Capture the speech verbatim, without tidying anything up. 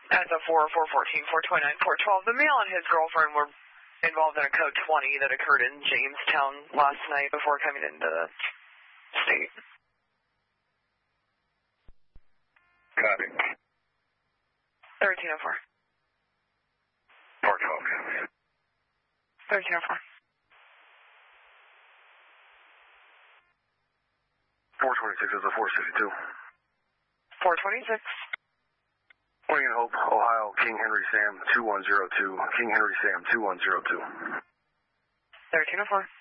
As of four four fourteen, four twenty-nine, four twelve, the male and his girlfriend were involved in a code twenty that occurred in Jamestown last night before coming into the state. Copy. thirteen oh four. four twelve. thirteen oh four. four twenty-six is a four sixty-two. four twenty-six. Wing and Hope, Ohio, King Henry Sam two one zero two. King Henry Sam two one zero two. thirteen oh four.